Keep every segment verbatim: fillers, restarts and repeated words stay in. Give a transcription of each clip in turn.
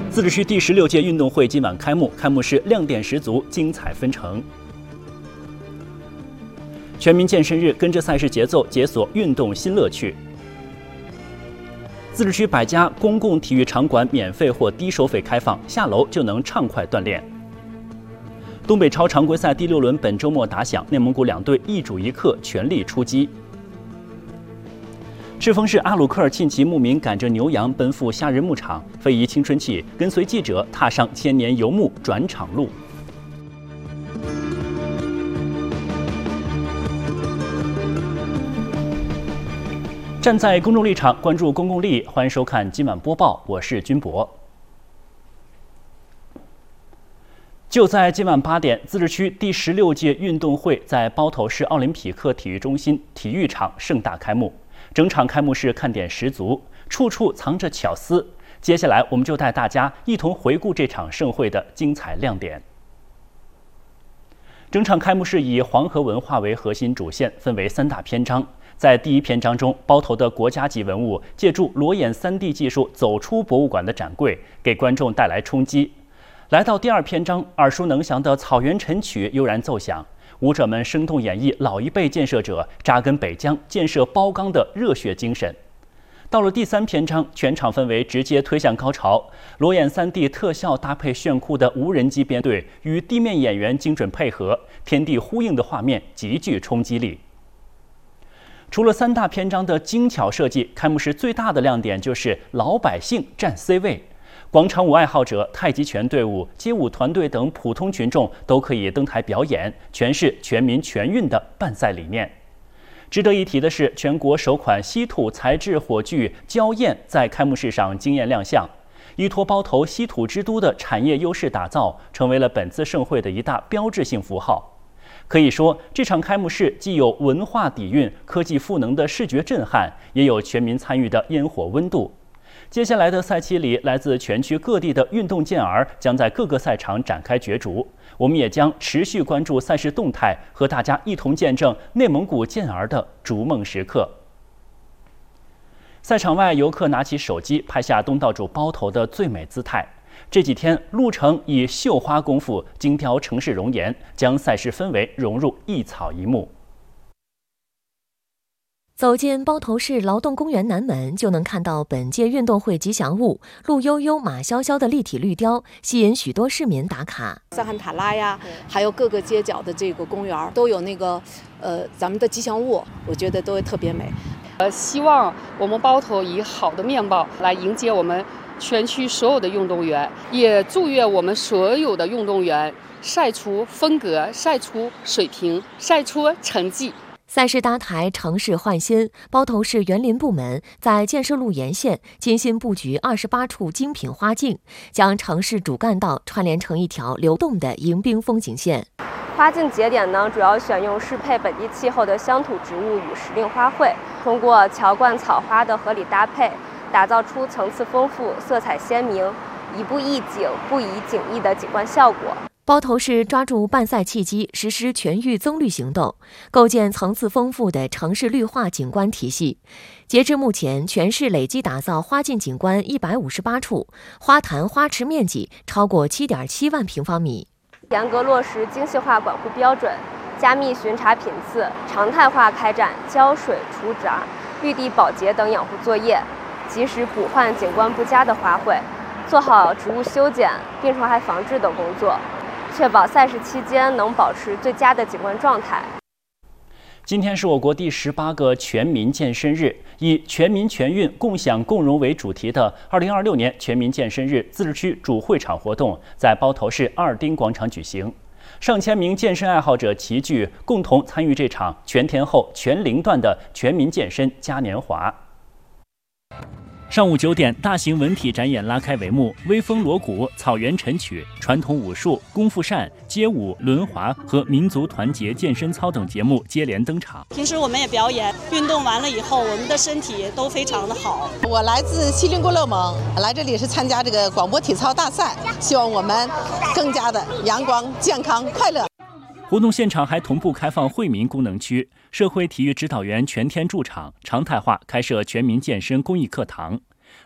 自治区第十六届运动会今晚开幕，开幕式亮点十足，精彩纷呈。全民健身日，跟着赛事节奏，解锁运动新乐趣。自治区百家公共体育场馆免费或低收费开放，下楼就能畅快锻炼。东北超常规赛第六轮本周末打响，内蒙古两队一主一客全力出击。赤峰市阿鲁科尔沁旗牧民赶着牛羊奔赴夏日牧场，非遗青春气，跟随记者踏上千年游牧转场路。站在公众立场，关注公共利益，欢迎收看今晚播报，我是军博。就在今晚八点，自治区第十六届运动会在包头市奥林匹克体育中心体育场盛大开幕。整场开幕式看点十足，处处藏着巧思。接下来，我们就带大家一同回顾这场盛会的精彩亮点。整场开幕式以黄河文化为核心主线，分为三大篇章。在第一篇章中，包头的国家级文物借助裸眼 三 D 技术走出博物馆的展柜，给观众带来冲击。来到第二篇章，耳熟能详的草原晨曲悠然奏响。舞者们生动演绎老一辈建设者扎根北疆、建设包钢的热血精神。到了第三篇章，全场氛围直接推向高潮，裸眼 三 D 特效搭配炫酷的无人机编队与地面演员精准配合，天地呼应的画面极具冲击力。除了三大篇章的精巧设计，开幕式最大的亮点就是老百姓占 C 位。广场舞爱好者、太极拳队伍、街舞团队等普通群众都可以登台表演，诠释全民全运的办赛理念。值得一提的是，全国首款稀土材质火炬焦焰在开幕式上惊艳亮相，依托包头稀土之都的产业优势打造，成为了本次盛会的一大标志性符号。可以说，这场开幕式既有文化底蕴、科技赋能的视觉震撼，也有全民参与的烟火温度。接下来的赛期里，来自全区各地的运动健儿将在各个赛场展开角逐。我们也将持续关注赛事动态，和大家一同见证内蒙古健儿的逐梦时刻。赛场外，游客拿起手机拍下东道主包头的最美姿态。这几天，路程以绣花功夫精雕城市容颜，将赛事氛围融入一草一木。 走进包头市劳动公园南门，就能看到本届运动会吉祥物陆悠悠、马潇潇的立体绿雕，吸引许多市民打卡。 萨罕塔拉呀，还有各个街角的这个公园都有那个呃咱们的吉祥物，我觉得都会特别美。 呃，希望我们包头以好的面貌来迎接我们全区所有的运动员，也祝愿我们所有的运动员赛出风格、赛出水平、赛出成绩。 赛事搭台，城市焕新。包头市园林部门在建设路沿线精心布局二十八处精品花径，将城市主干道串联成一条流动的迎宾风景线。 花径节点呢，主要选用适配本地气候的乡土植物与时令花卉，通过桥冠草花的合理搭配，打造出层次丰富、色彩鲜明、一步一景不移景异的景观效果。 包头市抓住办赛契机，实施全域增绿行动，构建层次丰富的城市绿化景观体系。截至目前，全市累计打造花径景观一百五十八处，花坛花池面积超过 七点七万平方米。 严格落实精细化管护标准，加密巡查频次，常态化开展浇水、除杂、绿地保洁等养护作业，及时补换景观不佳的花卉，做好植物修剪、病虫害防治等工作，确保赛事期间能保持最佳的景观状态。 今天是我国第十八个全民健身日，以全民全运、共享共荣为主题的二零二六年全民健身日自治区主会场活动在包头市二丁广场举行。上千名健身爱好者齐聚，共同参与这场全天候、全龄段的全民健身嘉年华。上午九点，大型文体展演拉开帷幕，威风锣鼓、草原晨曲、传统武术、功夫扇、街舞、轮滑和民族团结健身操等节目接连登场。 平时我们也表演，运动完了以后，我们的身体都非常的好。 我来自锡林郭勒盟，来这里是参加这个广播体操大赛，希望我们更加的阳光、健康、快乐。 活动现场还同步开放惠民功能区，社会体育指导员全天驻场，常态化开设全民健身公益课堂。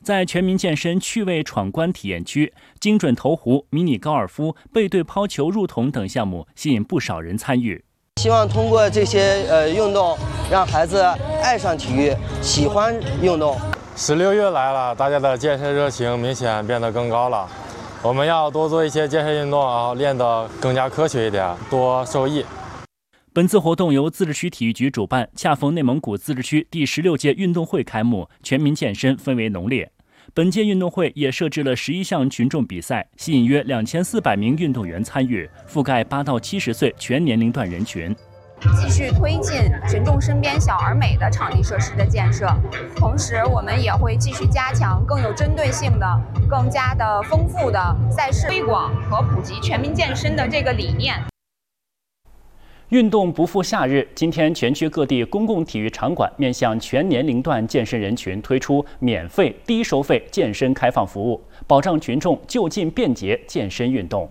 在全民健身趣味闯关体验区，精准投壶、迷你高尔夫、背对抛球入桶等项目吸引不少人参与。 希望通过这些呃运动，让孩子爱上体育，喜欢运动。 十六月来了，大家的健身热情明显变得更高了。我们要多做一些健身运动啊，练得更加科学一点，多受益。 本次活动由自治区体育局主办，恰逢内蒙古自治区第十六届运动会开幕，全民健身氛围浓烈。本届运动会也设置了十一项群众比赛，吸引约两千四百名运动员参与，覆盖八到七十岁全年龄段人群。 继续推进群众身边小而美的场地设施的建设，同时我们也会继续加强更有针对性的、更加的丰富的赛事推广和普及全民健身的这个理念。 运动不负夏日，今天全区各地公共体育场馆面向全年龄段健身人群推出免费、低收费健身开放服务，保障群众就近便捷健身运动。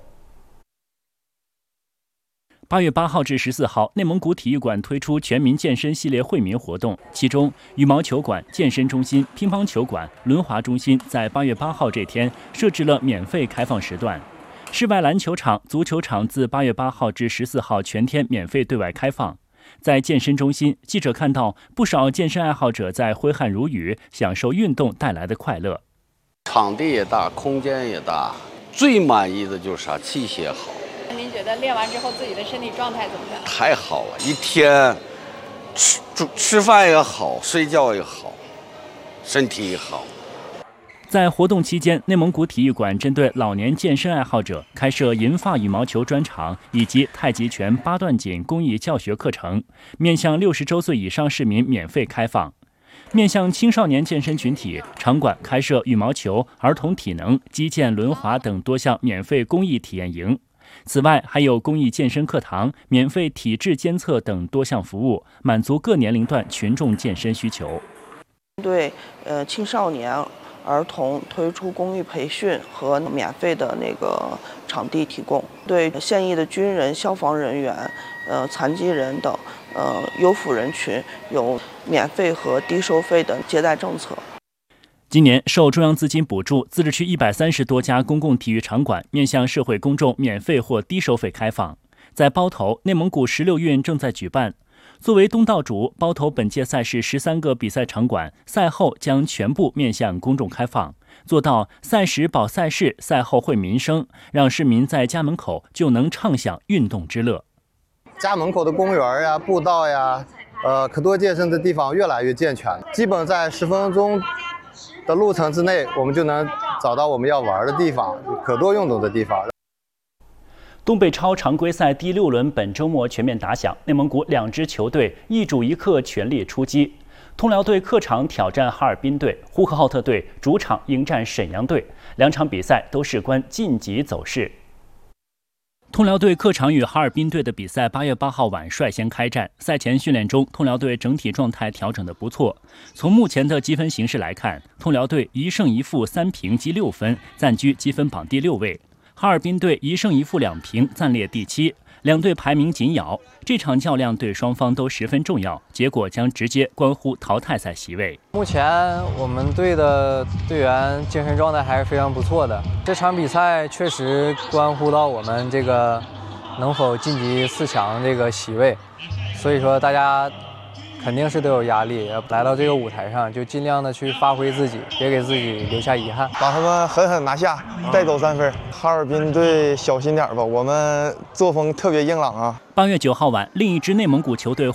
八月八号至十四号，内蒙古体育馆推出全民健身系列惠民活动，其中羽毛球馆、健身中心、乒乓球馆、轮滑中心在八月八号这天设置了免费开放时段。室外篮球场、足球场自八月八号至十四号全天免费对外开放。在健身中心，记者看到不少健身爱好者在挥汗如雨，享受运动带来的快乐。 场地也大，空间也大，最满意的就是啥？器械好。 您觉得练完之后自己的身体状态怎么样？ 太好了，一天吃吃饭也好，睡觉也好，身体也好。 在活动期间，内蒙古体育馆针对老年健身爱好者开设银发羽毛球专场以及太极拳八段锦公益教学课程，面向六十周岁以上市民免费开放。面向青少年健身群体，场馆开设羽毛球、儿童体能、击剑、轮滑等多项免费公益体验营。此外，还有公益健身课堂、免费体质监测等多项服务，满足各年龄段群众健身需求。 对呃青少年、儿童推出公益培训和免费的那个场地提供，对现役的军人、消防人员、呃残疾人等呃优抚人群有免费和低收费的接待政策。 今年受中央资金补助，自治区一百三十多家公共体育场馆面向社会公众免费或低收费开放。在包头，内蒙古十六运正在举办。作为东道主，包头本届赛事十三个比赛场馆赛后将全部面向公众开放，做到赛时保赛事，赛后惠民生，让市民在家门口就能畅享运动之乐。 家门口的公园呀、步道呀，呃，可多健身的地方越来越健全，基本在十分钟的路程之内，我们就能找到我们要玩的地方，可多运动的地方。 东北超常规赛第六轮本周末全面打响，内蒙古两支球队一主一客全力出击。通辽队客场挑战哈尔滨队，呼和浩特队主场迎战沈阳队，两场比赛都事关晋级走势。通辽队客场与哈尔滨队的比赛八月八号晚率先开战。赛前训练中，通辽队整体状态调整得不错。从目前的积分形势来看，通辽队一胜一负三平积六分，暂居积分榜第六位。哈尔滨队一胜一负两平，暂列第七，两队排名紧咬。这场较量对双方都十分重要，结果将直接关乎淘汰赛席位。 目前我们队的队员精神状态还是非常不错的，这场比赛确实关乎到我们这个能否晋级四强这个席位，所以说大家肯定是都有压力，来到这个舞台上就尽量的去发挥自己，别给自己留下遗憾， 把他们狠狠拿下，带走三分。哈尔滨队小心点吧，我们作风特别硬朗啊。 八月九号晚，另一支内蒙古球队